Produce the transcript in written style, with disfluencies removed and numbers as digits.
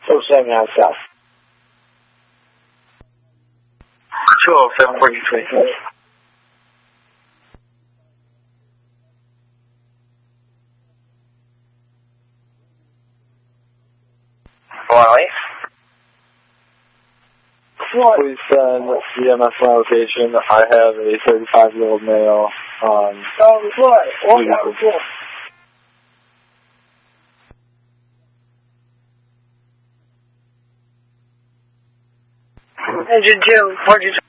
07 outside. 20743. Wally? Please send EMS my location. I have a 35-year-old male. Engine 2, 42.